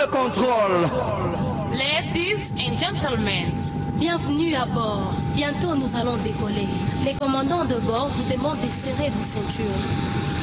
de contrôle. Ladies and gentlemen, bienvenue à bord. Bientôt nous allons décoller. Les commandants de bord vous demandent de serrer vos ceintures.